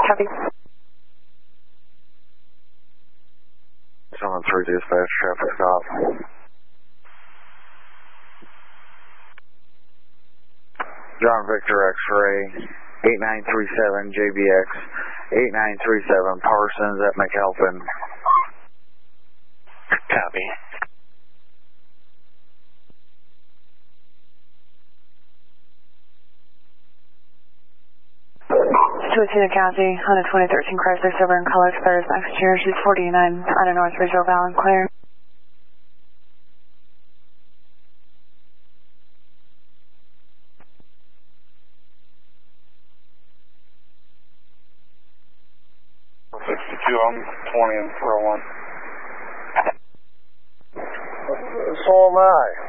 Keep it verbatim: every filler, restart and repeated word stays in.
Copy. seven three dispatch, traffic stop. John Victor X-ray, eight nine three seven J B X, eight nine three seven Parsons at McAlpin. Copy. Tuatuna County, on a twenty thirteen Chrysler Silver in color, expires next year. She's forty-nine on a North Ridgeville Val and clear. sixty-two, I'm twenty and four oh one. So am I.